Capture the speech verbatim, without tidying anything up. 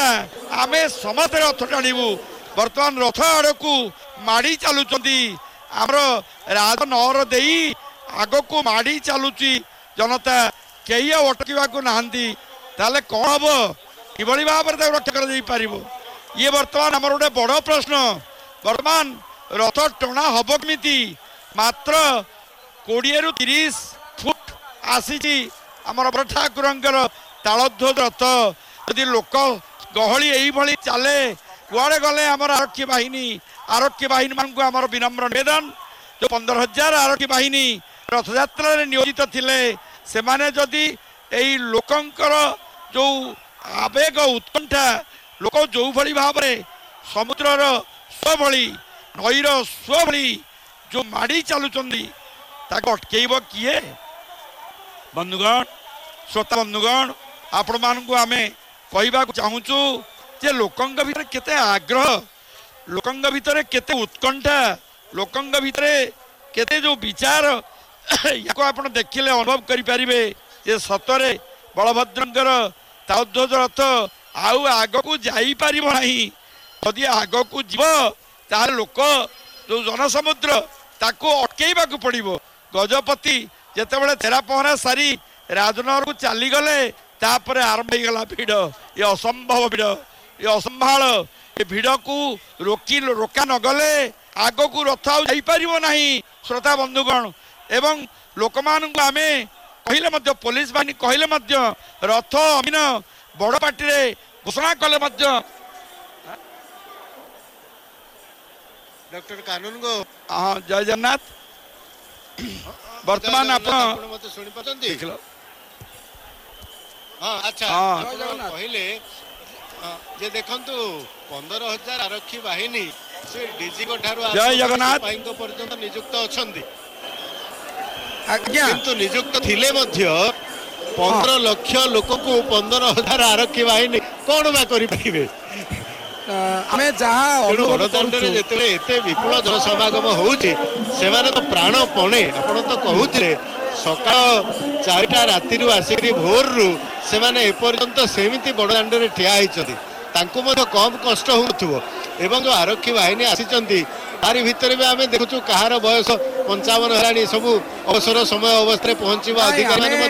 आम समस्त रथ टाणु बर्तमान रथ आड़ को माड़ी चलुंट आमर राजनहर दे आग को माड़ी चलुची जनता कई अटकवा नहांती ताले कौन हम कि भाव में रक्षा कर ये बर्तमान आमर गोटे बड़ प्रश्न बर्तमान रथ टणा हम कमी मात्र कोड़े रु तीस फुट आसी आमर बड़ ठाकुर तालध्वज रथ यदि लोक गहली यही चले कुआड़े गले आमर आरक्षी बाहिनी आरक्षी बाहिनी मान को आमर विनम्र निवेदन जो पंदर हजार आरक्षी बाहिनी रथ यात्रा नियोजित थिले से माने जदि यही लोकंकर जो आवेग उत्कंठा लोक जो भली भाव में समुद्रर स्व भली नईर स्व भली जो माड़ी चलुचंदी ताको अटकेब किए बंधुगण श्रोता बंधुगण आपण मानकु आमे कहबा चाहूचु जे लोकंग भितर केते आग्रह लोकंग भितर केते उत्कंठा लोकंग भितर केते जो विचार याको आपण देखिले अनुभव करि परिबे जे सतरे बलभद्रंकर तालध्वज रथ आउ आग को जाई परिबो नाही यदि आग को जीव तार लोक जो जनसमुद्र ताको अटकेबा को पड़िबो गजपति जेतेबेले तेरा पहरा सारी राजनगर को चली गले तापर आरंभ हो गला भिड़ ये असंभव भिड़ ये असंभाल ये भिड़ को रोकी रोका न गले आग को रथ आईपर ना श्रोता बंधुगण एवं लोक मान आमे कहले मध्य पुलिस बाहिनी कहले मध्य रथ अमीन बड़ पार्टी घोषणा कले मध्य डॉक्टर कानून को हाँ जय जगन्नाथ वर्तमान आप हाँ अच्छा कहले जे देखंतु पंदर हजार आरक्षी बाहिनी से डीजी को ठारू जय जगन्नाथ पर्यंत नियुक्त अछंती आज्ञा किंतु नियुक्त थिले मध्य पंद्रह लक्ष लोक को पंदर हजार आरक्षी बाहिनी कौन बा करि पाइबे आमे जहाँ गणतंत्र जेते एते विपुल जनसमागम होउची सेमाने तो प्राण पणे आपण तो कहूथिले सकाळ चारिटा राति रु आसिकरी भोर रु सेमाने एपर्यंत सेमिति बड़दाण्ड रे ठिया होइछथि तांको मधे कम कष्ट होउथबो एवं जो आरक्षी बाहिनी आसीचंती तारी भितर भी आमे देखुछु कहार बयस पंचावन हरानी सब अवसर समय अवस्था पहुंचीबा अधिकारी